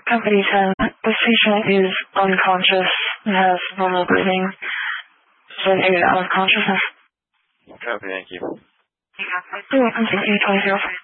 Company 10, this patient is unconscious and has normal breathing. So they get out of consciousness. Copy, thank you. You're welcome to 820.